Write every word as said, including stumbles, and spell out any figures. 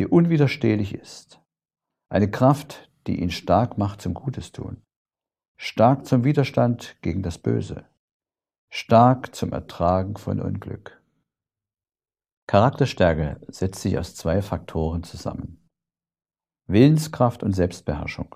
die unwiderstehlich ist. Eine Kraft, die ihn stark macht zum Gutestun. Stark zum Widerstand gegen das Böse. Stark zum Ertragen von Unglück. Charakterstärke setzt sich aus zwei Faktoren zusammen: Willenskraft und Selbstbeherrschung.